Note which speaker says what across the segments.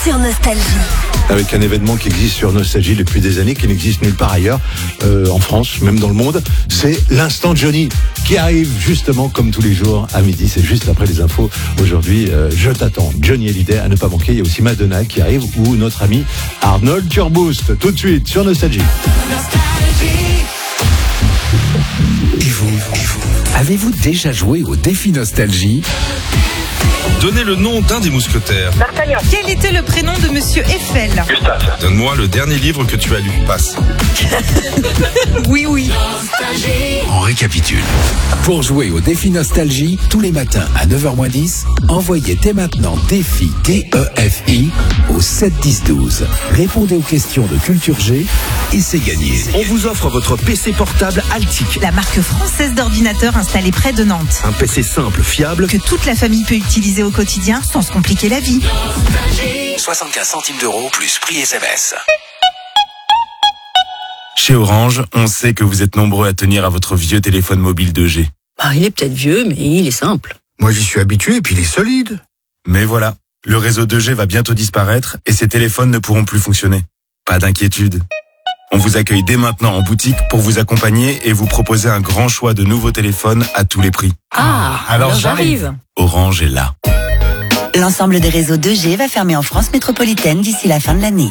Speaker 1: sur Nostalgie.
Speaker 2: Avec un événement qui existe sur Nostalgie depuis des années, qui n'existe nulle part ailleurs, en France, même dans le monde, c'est l'instant Johnny, qui arrive justement comme tous les jours à midi, c'est juste après les infos. Aujourd'hui, je t'attends, Johnny Hallyday à ne pas manquer. Il y a aussi Madonna qui arrive, ou notre ami Arnold Turboost, tout de suite sur Nostalgie.
Speaker 3: Et vous, avez-vous déjà joué au défi Nostalgie ?
Speaker 4: Donnez le nom d'un des mousquetaires.
Speaker 5: D'Artagnan.
Speaker 6: Quel était le prénom de Monsieur Eiffel ?
Speaker 5: Gustave.
Speaker 4: Donne-moi le dernier livre que tu as lu. Passe.
Speaker 6: Oui.
Speaker 3: On récapitule. Pour jouer au défi Nostalgie, tous les matins à 9h10, envoyez dès maintenant défi DEFI au 7-10-12. Répondez aux questions de Culture G et c'est gagné.
Speaker 7: On vous offre votre PC portable Altic.
Speaker 6: La marque française d'ordinateurs installée près de Nantes.
Speaker 7: Un PC simple, fiable,
Speaker 6: Que toute la famille peut utiliser au quotidien sans se compliquer la vie.
Speaker 3: 75 centimes d'euros plus prix SMS.
Speaker 8: Chez Orange, on sait que vous êtes nombreux à tenir à votre vieux téléphone mobile 2G.
Speaker 9: Il est peut-être vieux, mais il est simple.
Speaker 10: Moi, j'y suis habitué et puis il est solide.
Speaker 8: Mais voilà, le réseau 2G va bientôt disparaître et ces téléphones ne pourront plus fonctionner. Pas d'inquiétude. On vous accueille dès maintenant en boutique pour vous accompagner et vous proposer un grand choix de nouveaux téléphones à tous les prix.
Speaker 9: Alors j'arrive.
Speaker 8: Orange est là.
Speaker 1: L'ensemble des réseaux 2G va fermer en France métropolitaine d'ici la fin de l'année.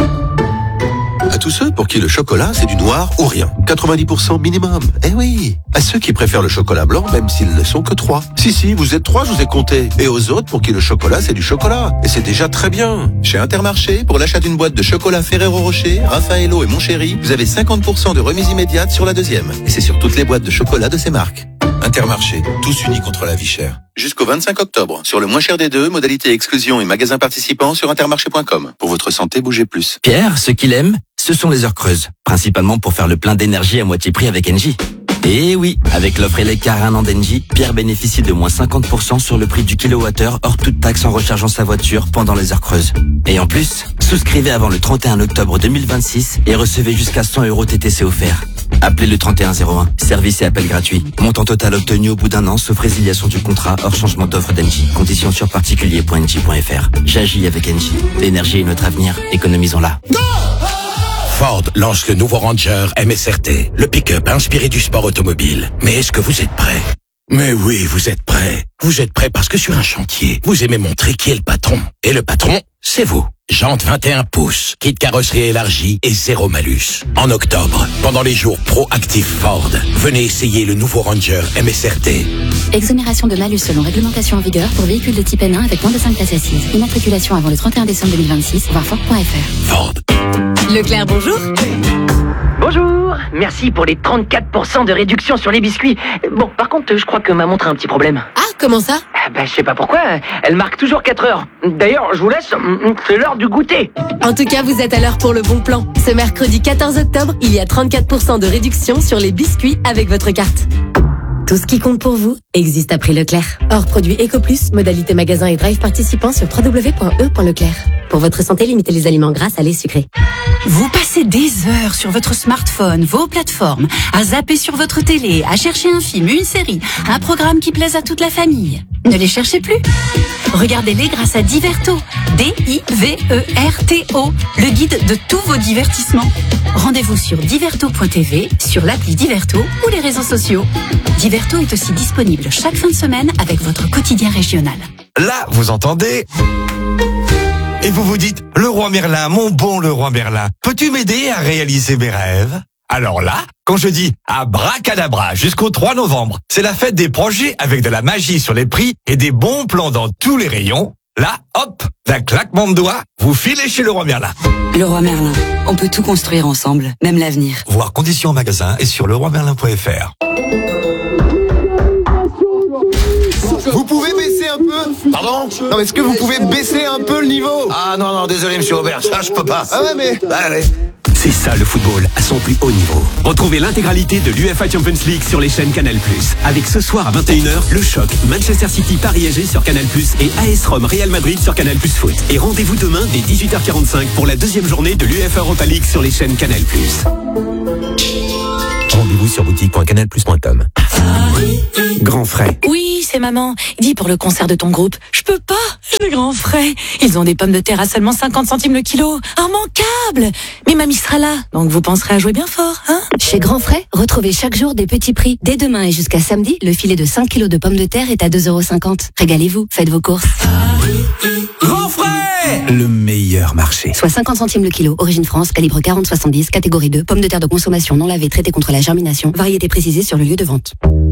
Speaker 11: À tous ceux pour qui le chocolat, c'est du noir ou rien. 90% minimum. Eh oui. À ceux qui préfèrent le chocolat blanc, même s'ils ne sont que 3. Si, vous êtes 3, je vous ai compté. Et aux autres pour qui le chocolat, c'est du chocolat. Et c'est déjà très bien. Chez Intermarché, pour l'achat d'une boîte de chocolat Ferrero Rocher, Raffaello et Mon Chéri, vous avez 50% de remise immédiate sur la deuxième. Et c'est sur toutes les boîtes de chocolat de ces marques. Intermarché, tous unis contre la vie chère. Jusqu'au 25 octobre, sur le moins cher des deux, modalité exclusion et magasins participants sur intermarché.com. Pour votre santé, bougez plus.
Speaker 12: Pierre, ce qu'il aime, ce sont les heures creuses. Principalement pour faire le plein d'énergie à moitié prix avec Engie. Et oui, avec l'offre Elecar 1 an d'Engie, Pierre bénéficie de moins 50% sur le prix du kilowattheure hors toute taxe en rechargeant sa voiture pendant les heures creuses. Et en plus, souscrivez avant le 31 octobre 2026 et recevez jusqu'à 100 € TTC offerts. Appelez le 3101, service et appel gratuit. Montant total obtenu au bout d'un an, sauf résiliation du contrat hors changement d'offre d'Engie. Conditions sur particulier.engie.fr. J'agis avec Engie. L'énergie est notre avenir, économisons-la.
Speaker 3: Ford lance le nouveau Ranger MSRT, le pick-up inspiré du sport automobile. Mais est-ce que vous êtes prêts ? Mais oui, vous êtes prêts. Vous êtes prêts parce que sur un chantier, vous aimez montrer qui est le patron. Et le patron, c'est vous. Jantes 21 pouces, kit carrosserie élargie et zéro malus. En octobre, pendant les jours Pro-Active Ford, venez essayer le nouveau Ranger MSRT.
Speaker 13: Exonération de malus selon réglementation en vigueur pour véhicules de type N1 avec moins de 5 places assises. Immatriculation avant le 31 décembre 2026, voir Ford.fr.
Speaker 3: Ford.
Speaker 6: Leclerc, bonjour.
Speaker 9: Bonjour, merci pour les 34% de réduction sur les biscuits. Bon, par contre, je crois que ma montre a un petit problème.
Speaker 6: Ah, comment ça ?
Speaker 9: Je sais pas pourquoi, elle marque toujours 4 heures. D'ailleurs, je vous laisse, c'est l'heure du goûter.
Speaker 6: En tout cas, vous êtes à l'heure pour le bon plan. Ce mercredi 14 octobre, il y a 34% de réduction sur les biscuits avec votre carte. Tout ce qui compte pour vous existe à prix Leclerc. Hors produit EcoPlus, modalité magasin et drive participant sur www.e.leclerc. Pour votre santé, limitez les aliments gras, salés, sucrés.
Speaker 14: Vous passez des heures sur votre smartphone, vos plateformes, à zapper sur votre télé, à chercher un film, une série, un programme qui plaise à toute la famille. Ne les cherchez plus. Regardez-les grâce à Diverto. D-I-V-E-R-T-O. Le guide de tous vos divertissements. Rendez-vous sur diverto.tv, sur l'appli Diverto ou les réseaux sociaux. Diverto est aussi disponible chaque fin de semaine avec votre quotidien régional.
Speaker 15: Là, vous entendez ? Et vous vous dites, le roi Merlin, mon bon le roi Merlin, peux-tu m'aider à réaliser mes rêves ? Alors là, quand je dis abracadabra jusqu'au 3 novembre, c'est la fête des projets avec de la magie sur les prix et des bons plans dans tous les rayons. Là, hop, d'un claquement de doigts, vous filez chez le roi Merlin.
Speaker 16: Le roi Merlin, on peut tout construire ensemble, même l'avenir.
Speaker 15: Voir conditions en magasin et sur leroimerlin.fr.
Speaker 17: Vous pouvez baisser un peu ?
Speaker 10: Pardon ?
Speaker 17: Non, mais est-ce que vous pouvez baisser un peu le niveau ?
Speaker 10: Ah non, désolé monsieur Aubert, ça je peux pas.
Speaker 17: Ah ouais, mais...
Speaker 10: Allez.
Speaker 7: C'est ça le football à son plus haut niveau. Retrouvez l'intégralité de l'UEFA Champions League sur les chaînes Canal+. Avec ce soir à 21h, le choc Manchester City Paris-SG sur Canal+, et AS Rome Real Madrid sur Canal+ Foot. Et rendez-vous demain dès 18h45 pour la deuxième journée de l'UEFA Europa League sur les chaînes Canal+. Rendez-vous sur boutique.canalplus.com. Grand frais.
Speaker 14: Oui, c'est maman. Dis pour le concert de ton groupe. Je peux pas, j'ai grand frais. Ils ont des pommes de terre à seulement 50 centimes le kilo. Immanquable. Mais mamie sera là, donc vous penserez à jouer bien fort, hein?
Speaker 6: Chez Grand Frais, retrouvez chaque jour des petits prix. Dès demain et jusqu'à samedi, le filet de 5 kilos de pommes de terre est à 2,50 €. Régalez-vous, faites vos courses.
Speaker 7: Grand frais, le meilleur marché.
Speaker 6: Soit 50 centimes le kilo. Origine France, calibre 40-70, catégorie 2. Pommes de terre de consommation non lavées, traitées contre la germination. Variété précisée sur le lieu de vente.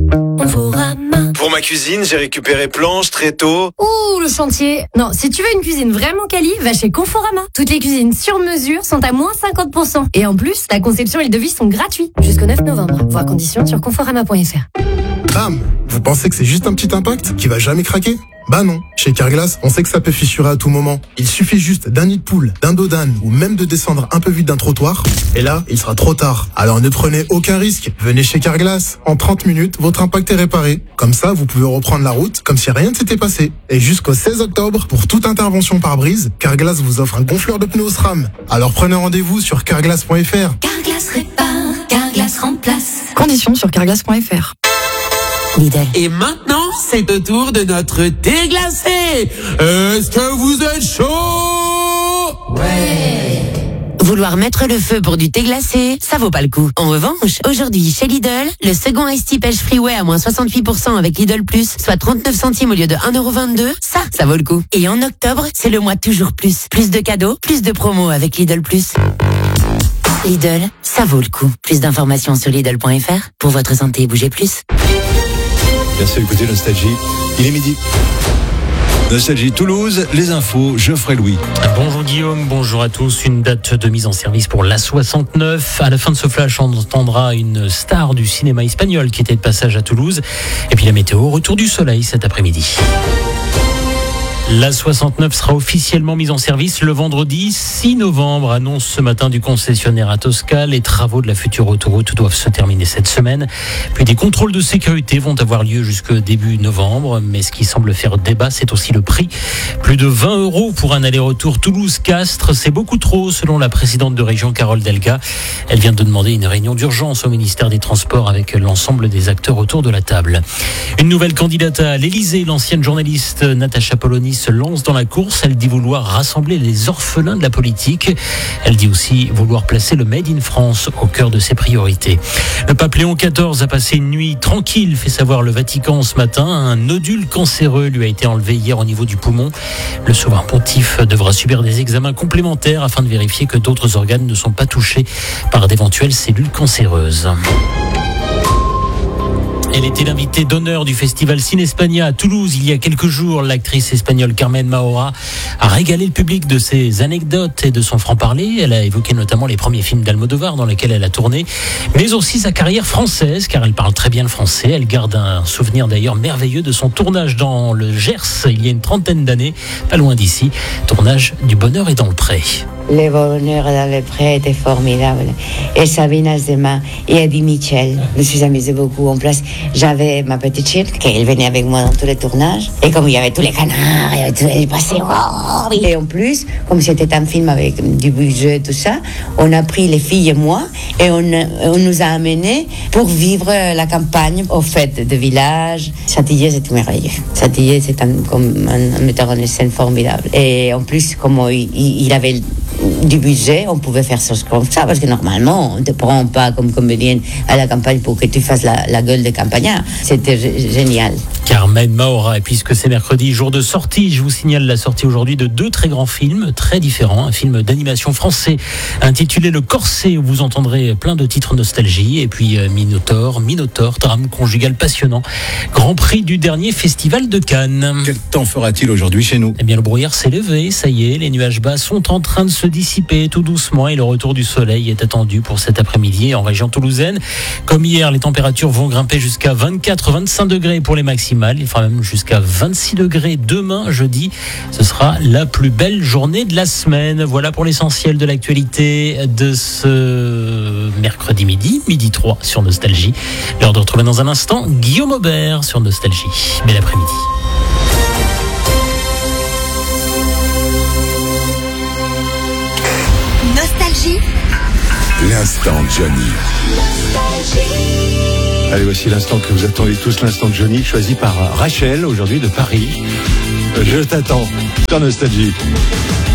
Speaker 5: Pour ma cuisine, j'ai récupéré planches, tréteaux.
Speaker 6: Ouh, le chantier. Non, si tu veux une cuisine vraiment quali, va chez Conforama. Toutes les cuisines sur mesure sont à moins 50%. Et en plus, la conception et le devis sont gratuits. Jusqu'au 9 novembre. Voir conditions sur conforama.fr.
Speaker 17: Bam! Vous pensez que c'est juste un petit impact qui va jamais craquer? Bah non. Chez Carglass, on sait que ça peut fissurer à tout moment. Il suffit juste d'un nid de poule, d'un dos d'âne ou même de descendre un peu vite d'un trottoir. Et là, il sera trop tard. Alors ne prenez aucun risque. Venez chez Carglass. En 30 minutes, votre impact est réparé. Comme ça, vous pouvez reprendre la route comme si rien ne s'était passé. Et jusqu'au 16 octobre, pour toute intervention par brise, Carglass vous offre un gonfleur de pneus SRAM. Alors prenez rendez-vous sur carglass.fr.
Speaker 14: Carglass répare, Carglass remplace. Conditions sur carglass.fr.
Speaker 6: Lidl.
Speaker 18: Et maintenant, c'est au tour de notre thé glacé. Est-ce que vous êtes chaud?
Speaker 6: Ouais. Vouloir mettre le feu pour du thé glacé, ça vaut pas le coup. En revanche, aujourd'hui, chez Lidl, le second Ice Tea Pêche Freeway à moins 68% avec Lidl Plus, soit 39 centimes au lieu de 1,22 €, ça vaut le coup. Et en octobre, c'est le mois toujours plus. Plus de cadeaux, plus de promos avec Lidl Plus. Lidl, ça vaut le coup. Plus d'informations sur Lidl.fr. Pour votre santé, bougez plus.
Speaker 2: Merci d'écouter Nostalgie. Il est midi. Nostalgie Toulouse, les infos, Geoffrey Louis.
Speaker 19: Bonjour Guillaume, bonjour à tous. Une date de mise en service pour l'A69. À la fin de ce flash, on entendra une star du cinéma espagnol qui était de passage à Toulouse. Et puis la météo, retour du soleil cet après-midi. L'A69 sera officiellement mise en service le vendredi 6 novembre, annonce ce matin du concessionnaire Atosca. Les travaux de la future autoroute doivent se terminer cette semaine. Puis des contrôles de sécurité vont avoir lieu jusque début novembre. Mais ce qui semble faire débat, c'est aussi le prix. Plus de 20 € pour un aller-retour Toulouse-Castres. C'est beaucoup trop, selon la présidente de région Carole Delga. Elle vient de demander une réunion d'urgence au ministère des Transports avec l'ensemble des acteurs autour de la table. Une nouvelle candidate à l'Élysée, l'ancienne journaliste Natacha Polony, se lance dans la course. Elle dit vouloir rassembler les orphelins de la politique. Elle dit aussi vouloir placer le Made in France au cœur de ses priorités. Le pape Léon XIV a passé une nuit tranquille, fait savoir le Vatican ce matin. Un nodule cancéreux lui a été enlevé hier au niveau du poumon. Le souverain pontife devra subir des examens complémentaires afin de vérifier que d'autres organes ne sont pas touchés par d'éventuelles cellules cancéreuses. Elle était l'invitée d'honneur du festival Cinespaña à Toulouse il y a quelques jours. L'actrice espagnole Carmen Maura a régalé le public de ses anecdotes et de son franc-parler. Elle a évoqué notamment les premiers films d'Almodovar dans lesquels elle a tourné, mais aussi sa carrière française, car elle parle très bien le français. Elle garde un souvenir d'ailleurs merveilleux de son tournage dans le Gers il y a une trentaine d'années, pas loin d'ici. Tournage du Bonheur est dans le Pré.
Speaker 20: Le Bonheur dans le Pré était formidable. Et Sabine Azema et Eddie Mitchell. Je me suis amusée beaucoup. En place, j'avais ma petite chienne, qui venait avec moi dans tous les tournages. Et comme il y avait tous les canards, il y avait tous les passés. Oh, et en plus, comme c'était un film avec du budget, tout ça, on a pris les filles et moi, et on nous a amenés pour vivre la campagne aux fêtes de village. Satillet, c'était merveilleux. Satillet, c'est comme un metteur en scène formidable. Et en plus, comme il avait du budget, on pouvait faire ça comme ça, parce que normalement, on ne te prend pas comme comédienne à la campagne pour que tu fasses la gueule de campagnard. C'était génial.
Speaker 19: Carmen Maura, et puisque c'est mercredi, jour de sortie, je vous signale la sortie aujourd'hui de 2 très grands films, très différents. Un film d'animation français intitulé Le Corset, où vous entendrez plein de titres nostalgie, et puis Minotaure, drame conjugal passionnant. Grand prix du dernier festival de Cannes.
Speaker 2: Quel temps fera-t-il aujourd'hui chez nous?
Speaker 19: Eh bien, le brouillard s'est levé, ça y est, les nuages bas sont en train de se dissiper tout doucement et le retour du soleil est attendu pour cet après-midi en région toulousaine. Comme hier, les températures vont grimper jusqu'à 24-25 degrés pour les maximales. Il fera même jusqu'à 26 degrés demain, jeudi. Ce sera la plus belle journée de la semaine. Voilà pour l'essentiel de l'actualité de ce mercredi midi 3 sur Nostalgie. L'heure de retrouver dans un instant Guillaume Aubert sur Nostalgie. Bel après-midi.
Speaker 21: Nostalgie.
Speaker 22: L'instant Johnny.
Speaker 2: Allez, voici l'instant que vous attendez tous, l'instant de Johnny, choisi par Rachel, aujourd'hui de Paris. Je t'attends sur Nostalgie.